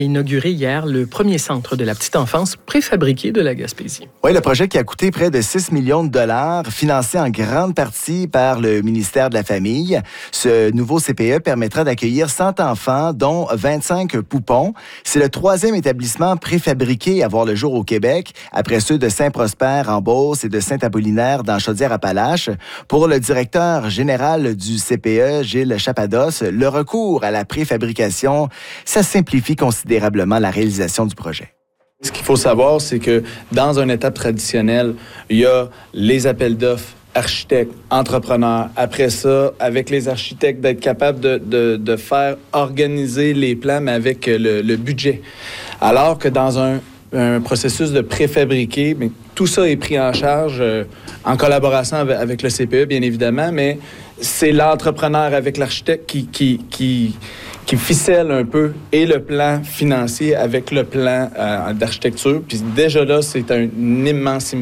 Inauguré hier le premier centre de la petite enfance préfabriqué de la Gaspésie. Oui, le projet qui a coûté près de 6 millions de dollars, financé en grande partie par le ministère de la Famille. Ce nouveau CPE permettra d'accueillir 100 enfants, dont 25 poupons. C'est le 3e établissement préfabriqué à voir le jour au Québec, après ceux de Saint-Prosper en Beauce et de Saint-Apollinaire dans Chaudière-Appalaches. Pour le directeur général du CPE, Gilles Chapados, le recours à la préfabrication, ça simplifie considérablement la réalisation du projet. Ce qu'il faut savoir, c'est que dans une étape traditionnelle, il y a les appels d'offres, architectes, entrepreneurs. Après ça, avec les architectes, d'être capable de faire organiser les plans, mais avec le budget. Alors que dans un processus de préfabriqué, mais tout ça est pris en charge en collaboration avec le CPE, bien évidemment, mais c'est l'entrepreneur avec l'architecte qui ficelle un peu et le plan financier avec le plan d'architecture. Puis déjà là, c'est un immense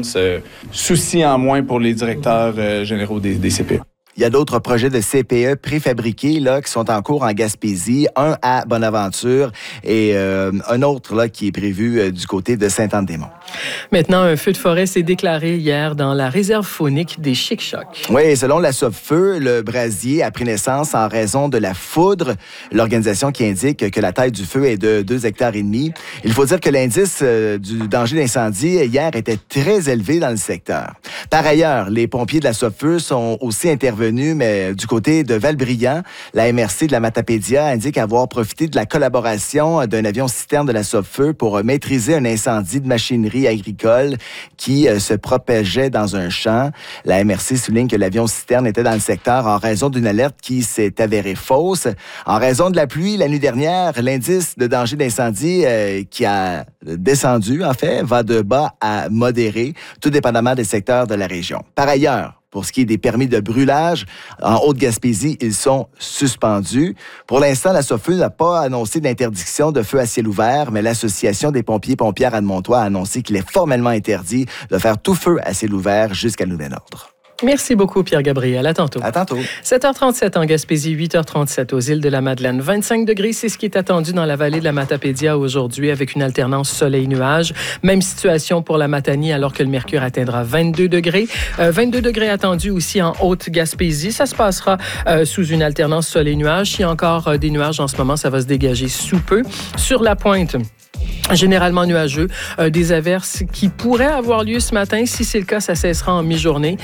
souci en moins pour les directeurs généraux des CPE. Il y a d'autres projets de CPE préfabriqués là, qui sont en cours en Gaspésie, un à Bonaventure et un autre là, qui est prévu du côté de Sainte-Anne-des-Monts. Maintenant, un feu de forêt s'est déclaré hier dans la réserve faunique des Chic-Chocs. Oui, selon la Sopfeu, le brasier a pris naissance en raison de la foudre, l'organisation qui indique que la taille du feu est de 2,5 hectares. Il faut dire que l'indice du danger d'incendie hier était très élevé dans le secteur. Par ailleurs, les pompiers de la Sopfeu sont aussi intervenus, mais du côté de Valbriand, la MRC de la Matapédia indique avoir profité de la collaboration d'un avion citerne de la Sopfeu pour maîtriser un incendie de machinerie agricole qui se propageait dans un champ. La MRC souligne que l'avion citerne était dans le secteur en raison d'une alerte qui s'est avérée fausse. En raison de la pluie la nuit dernière, l'indice de danger d'incendie qui a descendu, en fait, va de bas à modéré, tout dépendamment des secteurs de la région. Par ailleurs, pour ce qui est des permis de brûlage, en Haute-Gaspésie, ils sont suspendus. Pour l'instant, la Sopfeu n'a pas annoncé d'interdiction de feu à ciel ouvert, mais l'Association des pompiers-pompières Anne-Montois a annoncé qu'il est formellement interdit de faire tout feu à ciel ouvert jusqu'à nouvel ordre. Merci beaucoup, Pierre-Gabriel. À tantôt. À tantôt. 7h37 en Gaspésie, 8h37 aux îles de la Madeleine. 25 degrés, c'est ce qui est attendu dans la vallée de la Matapédia aujourd'hui avec une alternance soleil-nuage. Même situation pour la Matanie alors que le mercure atteindra 22 degrés. 22 degrés attendus aussi en Haute-Gaspésie. Ça se passera sous une alternance soleil-nuage. S'il y a encore des nuages en ce moment, ça va se dégager sous peu. Sur la pointe, généralement nuageux, des averses qui pourraient avoir lieu ce matin. Si c'est le cas, ça cessera en mi-journée.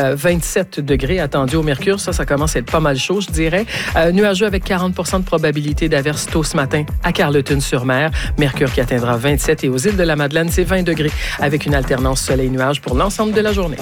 27 degrés attendus au mercure. Ça commence à être pas mal chaud, je dirais. Nuageux avec 40% de probabilité d'averses tôt ce matin à Carleton-sur-Mer. Mercure qui atteindra 27 et aux îles de la Madeleine, c'est 20 degrés avec une alternance soleil-nuage pour l'ensemble de la journée.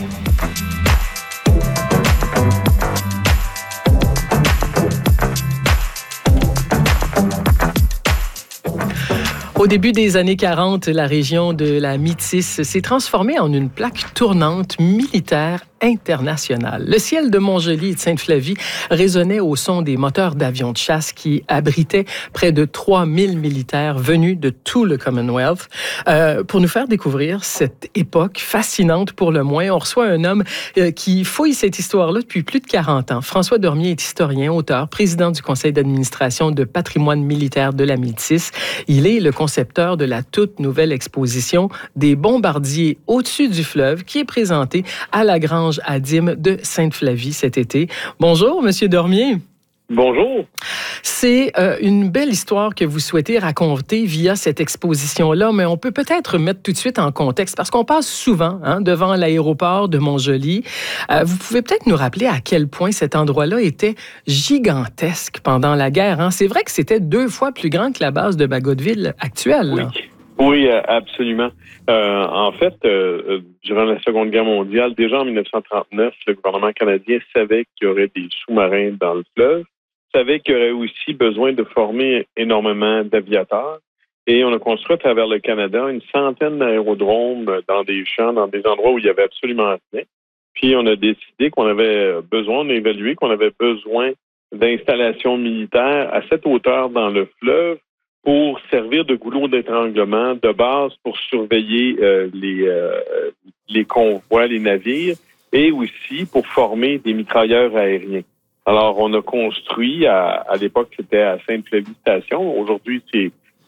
Au début des années 40, la région de la Métis s'est transformée en une plaque tournante militaire internationale. Le ciel de Montjoly et de Sainte-Flavie résonnait au son des moteurs d'avions de chasse qui abritaient près de 3000 militaires venus de tout le Commonwealth. Pour nous faire découvrir cette époque fascinante pour le moins, on reçoit un homme qui fouille cette histoire-là depuis plus de 40 ans. François Dormier est historien, auteur, président du conseil d'administration de patrimoine militaire de la Métis. Il est le concepteur de la toute nouvelle exposition des bombardiers au-dessus du fleuve qui est présentée à la Grange à Dîmes de Sainte-Flavie cet été. Bonjour, Monsieur Dormier. Bonjour. C'est une belle histoire que vous souhaitez raconter via cette exposition-là, mais on peut peut-être mettre tout de suite en contexte parce qu'on passe souvent devant l'aéroport de Montjoly. Vous pouvez peut-être nous rappeler à quel point cet endroit-là était gigantesque pendant la guerre. C'est vrai que c'était 2 fois plus grand que la base de Bagotville actuelle. Oui. Oui, absolument. En fait, durant la Seconde Guerre mondiale, déjà en 1939, le gouvernement canadien savait qu'il y aurait des sous-marins dans le fleuve, savait qu'il y aurait aussi besoin de former énormément d'aviateurs. Et on a construit à travers le Canada une centaine d'aérodromes dans des champs, dans des endroits où il y avait absolument rien. Puis on a décidé qu'on avait besoin, on a évalué qu'on avait besoin d'installations militaires à cette hauteur dans le fleuve pour servir de goulot d'étranglement de base pour surveiller les convois, les navires, et aussi pour former des mitrailleurs aériens. Alors, on a construit, à l'époque, c'était à Sainte-Flavie Station. Aujourd'hui, c'est